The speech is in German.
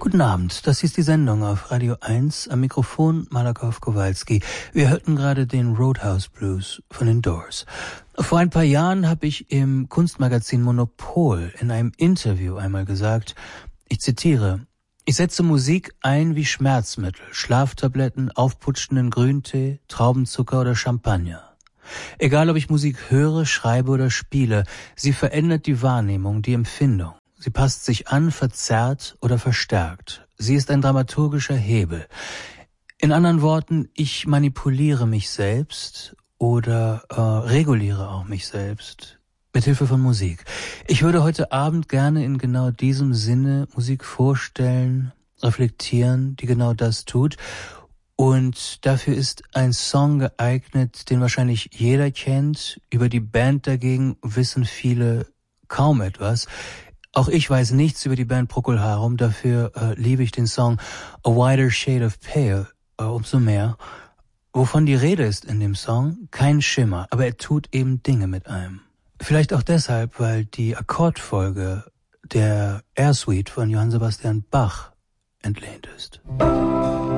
Guten Abend, das ist die Sendung auf Radio 1, am Mikrofon Malakow Kowalski. Wir hörten gerade den Roadhouse Blues von den Doors. Vor ein paar Jahren habe ich im Kunstmagazin Monopol in einem Interview einmal gesagt, ich zitiere, ich setze Musik ein wie Schmerzmittel, Schlaftabletten, aufputschenden Grüntee, Traubenzucker oder Champagner. Egal, ob ich Musik höre, schreibe oder spiele, sie verändert die Wahrnehmung, die Empfindung. Sie passt sich an, verzerrt oder verstärkt. Sie ist ein dramaturgischer Hebel. In anderen Worten, ich manipuliere mich selbst oder reguliere auch mich selbst mit Hilfe von Musik. Ich würde heute Abend gerne in genau diesem Sinne Musik vorstellen, reflektieren, die genau das tut. Und dafür ist ein Song geeignet, den wahrscheinlich jeder kennt. Über die Band dagegen wissen viele kaum etwas. Auch ich weiß nichts über die Band Procol Harum, dafür liebe ich den Song A Wider Shade of Pale umso mehr. Wovon die Rede ist in dem Song, kein Schimmer, aber er tut eben Dinge mit einem. Vielleicht auch deshalb, weil die Akkordfolge der Air Suite von Johann Sebastian Bach entlehnt ist.